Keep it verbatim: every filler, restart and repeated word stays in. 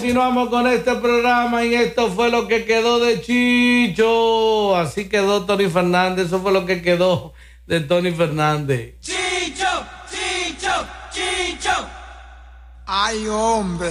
continuamos con este programa y esto fue lo que quedó de Chicho. Así quedó Tony Fernández, eso fue lo que quedó de Tony Fernández. Chicho, Chicho, Chicho. Ay, hombre.